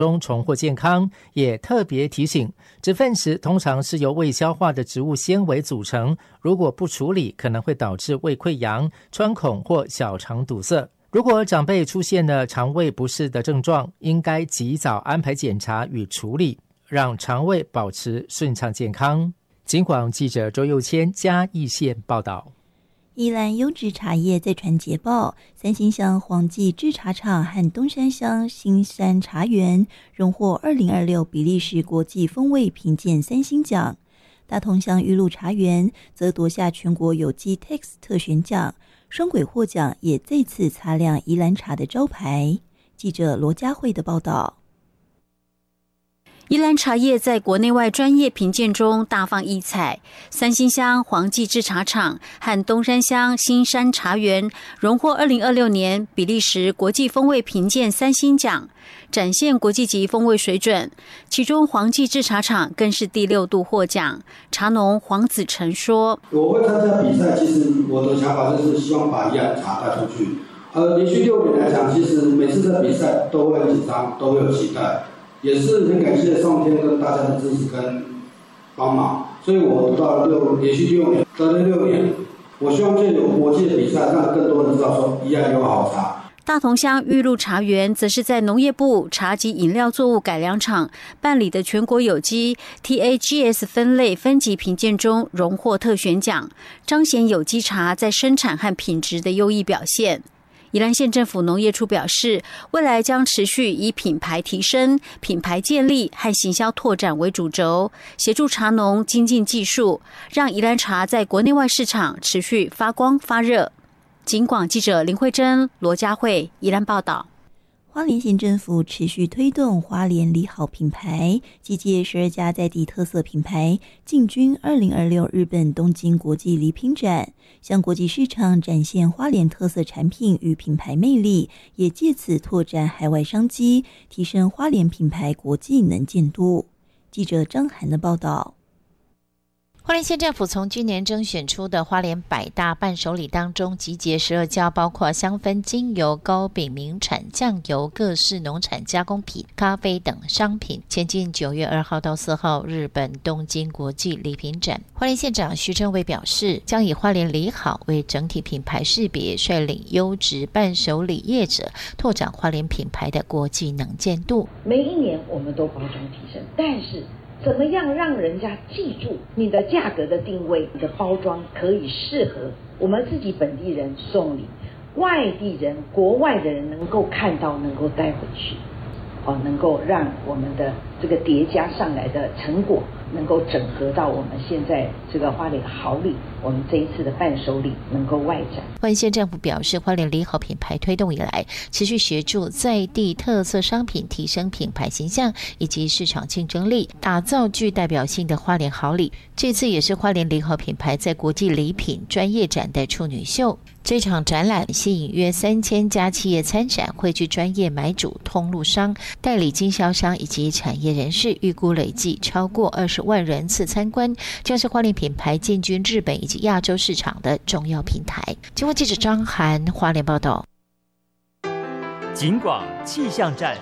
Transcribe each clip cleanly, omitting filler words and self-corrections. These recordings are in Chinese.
中重获健康，也特别提醒，植粪石通常是由未消化的植物纤维组成，如果不处理，可能会导致胃溃疡、穿孔或小肠堵塞。如果长辈出现了肠胃不适的症状，应该及早安排检查与处理，让肠胃保持顺畅健康。警广记者周佑谦嘉义县报道。 宜兰优质茶叶再传捷报，三星乡黄记制茶厂和东山乡新山茶园荣获2026比利时国际风味评鉴3星奖，大同乡玉露茶园则夺下全国有机 Tax 特选奖，双轨获奖也再次擦亮宜兰茶的招牌。记者罗佳慧的报道。 宜兰茶叶在国内外专业评鉴中大放异彩，三星乡黄记制茶厂和东山乡新山茶园荣获2026年比利时国际风味评鉴3星奖，展现国际级风味水准。其中黄记制茶厂更是第6度获奖。茶农黄子成说：“ 我会参加比赛，其实我的想法就是希望把宜兰茶带出去。连续6年来讲，其实每次在比赛都会很紧张，都会有期待。”也是很感谢上天跟大家的支持跟帮忙，所以我得到了连续6年，得了6年。我希望借由国际的比赛，让更多人知道说宜兰有好茶。 大同乡玉露茶园则是在农业部茶及饮料作物改良场办理的全国有机 TAGS 分类分级评鉴中荣获特选奖，彰显有机茶在生产和品质的优异表现。宜兰县政府农业处表示，未来将持续以品牌提升、品牌建立和行销拓展为主轴，协助茶农精进技术，让宜兰茶在国内外市场持续发光发热。警广记者林慧珍、罗佳慧宜兰报道。 花莲县政府持续推动花莲礼好品牌，集结12家在地特色品牌进军2026日本东京国际礼品展，向国际市场展现花莲特色产品与品牌魅力，也借此拓展海外商机，提升花莲品牌国际能见度。记者张涵的报道。 花莲县政府从今年征选出的花莲100大伴手礼当中，集结12家包括香氛精油、糕饼、名产酱油、各式农产加工品、咖啡等商品，前进9月2号到4号日本东京国际礼品展。花莲县长徐正伟表示，将以花莲礼好为整体品牌识别，率领优质伴手礼业者拓展花莲品牌的国际能见度。 每一年我们都包装提升，但是怎么样让人家记住你的价格的定位，你的包装可以适合我们自己本地人送礼，外地人、国外的人能够看到，能够带回去，能够让我们的这个叠加上来的成果能够整合到我们现在这个花莲好礼，我们这一次的伴手礼能够外展。 花莲县政府表示，花莲礼好品牌推动以来，持续协助在地特色商品提升品牌形象以及市场竞争力，打造具代表性的花莲好礼。这次也是花莲礼好品牌在国际礼品专业展的处女秀。这场展览吸引约3000家企业参展，汇聚专业买主、通路商、代理经销商以及产业人士，预估累计超过20万人次参观，将是花莲品牌进军日本以及亚洲市场的重要平台。经过记者张涵花莲报道。 警广气象站。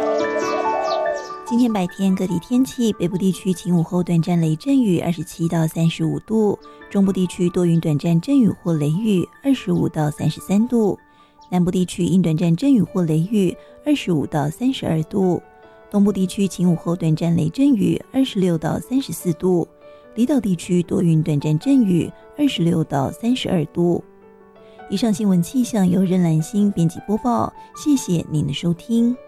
今天白天各地天气，北部地区晴午后短暂雷阵雨27到35度，中部地区多云短暂阵雨或雷雨25到33度，南部地区因短暂阵雨或雷雨25到32度，东部地区晴午后短暂雷阵雨26到34度，离岛地区多云短暂阵雨26到32度。以上新闻气象由任兰心编辑播报，谢谢您的收听。